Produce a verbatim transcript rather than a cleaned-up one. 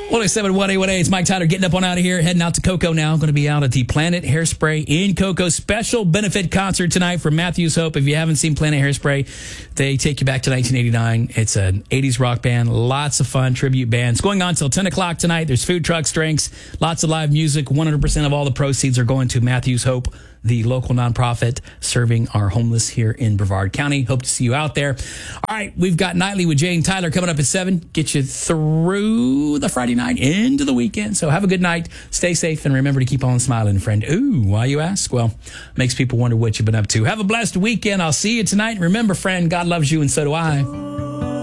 one oh seven one A one A, it's Mike Tyler getting up on out of here, heading out to Cocoa now. Going to be out at the Planet Hairspray in Cocoa special benefit concert tonight for Matthews Hope. If you haven't seen Planet Hairspray, they take you back to nineteen eighty-nine. It's an eighties rock band, lots of fun, tribute bands. Going on till ten o'clock tonight. There's food trucks, drinks, lots of live music. one hundred percent of all the proceeds are going to Matthews Hope, the local nonprofit serving our homeless here in Brevard County. Hope to see you out there. All right, we've got Nightly with Jay and Tyler coming up at seven. Get you through the Friday night into the weekend. So have a good night. Stay safe and remember to keep on smiling, friend. Ooh, why you ask? Well, makes people wonder what you've been up to. Have a blessed weekend. I'll see you tonight. Remember, friend, God loves you and so do I.